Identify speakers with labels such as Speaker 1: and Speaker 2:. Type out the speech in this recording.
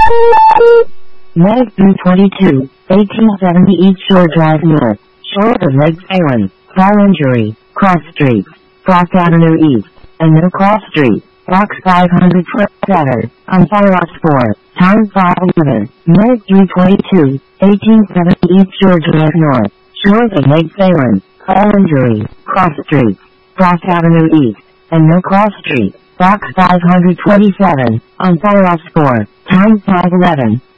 Speaker 1: Meg 322, 1870 East Shore Drive North, shore of Meg Phelan, fall injury, cross streets, Frost Avenue East, and No Cross Street, box 527, on Fire Ops 4, time 511, Meg 322, 1870 East Shore Drive North, shore of Meg Phelan, fall injury, cross streets, Frost Avenue East, and No Cross Street, box 527, on Fire Ops 4, time 511.